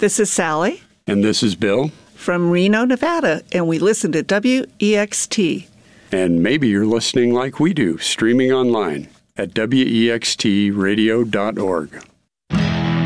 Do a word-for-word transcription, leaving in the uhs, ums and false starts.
This is Sally. And this is Bill. From Reno, Nevada, and we listen to W E X T. And maybe you're listening like we do, streaming online at W E X T radio dot org.